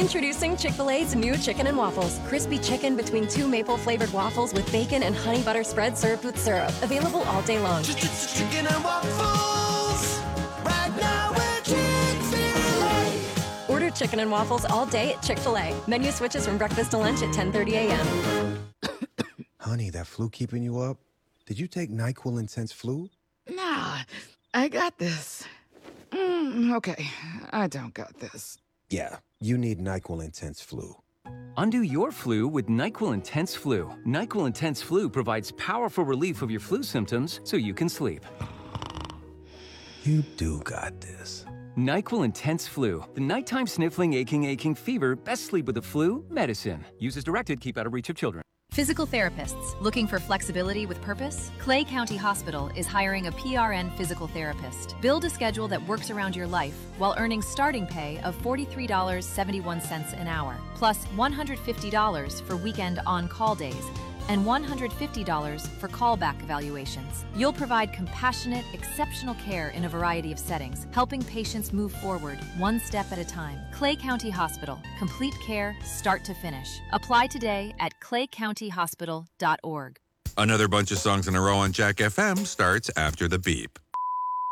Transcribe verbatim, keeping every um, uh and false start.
Introducing Chick-fil-A's new Chicken and Waffles. Crispy chicken between two maple-flavored waffles with bacon and honey butter spread served with syrup. Available all day long. Chicken and Waffles, right now at Chick-fil-A. Order Chicken and Waffles all day at Chick-fil-A. Menu switches from breakfast to lunch at ten thirty a.m. Honey, that flu keeping you up? Did you take NyQuil Intense Flu? Nah, I got this. Mm, okay, I don't got this. Yeah, you need NyQuil Intense Flu. Undo your flu with NyQuil Intense Flu. NyQuil Intense Flu provides powerful relief of your flu symptoms so you can sleep. You do got this. NyQuil Intense Flu. The nighttime sniffling, aching, aching fever. Best sleep with the flu. Medicine. Use as directed. Keep out of reach of children. Physical therapists looking for flexibility with purpose? Clay County Hospital is hiring a P R N physical therapist. Build a schedule that works around your life while earning starting pay of forty-three dollars and seventy-one cents an hour, plus one hundred fifty dollars for weekend on-call days and one hundred fifty dollars for callback evaluations. You'll provide compassionate, exceptional care in a variety of settings, helping patients move forward one step at a time. Clay County Hospital. Complete care, start to finish. Apply today at clay county hospital dot org. Another bunch of songs in a row on Jack F M starts after the beep.